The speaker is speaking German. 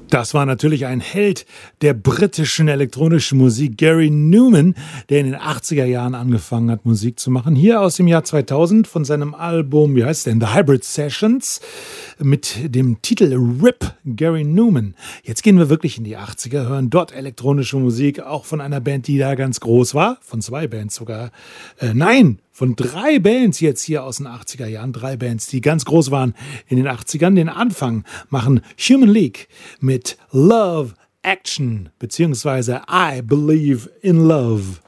Das war natürlich ein Held der britischen elektronischen Musik, Gary Numan, der in den 80er Jahren angefangen hat, Musik zu machen. Hier aus dem Jahr 2000 von seinem Album, wie heißt es denn, The Hybrid Sessions, mit dem Titel RIP, Gary Numan. Jetzt gehen wir wirklich in die 80er, hören dort elektronische Musik, auch von einer Band, die da ganz groß war, von 2 Bands sogar. Von 3 Bands jetzt hier aus den 80er Jahren, 3 Bands, die ganz groß waren in den 80ern. Den Anfang machen Human League mit Love Action, beziehungsweise I Believe in Love.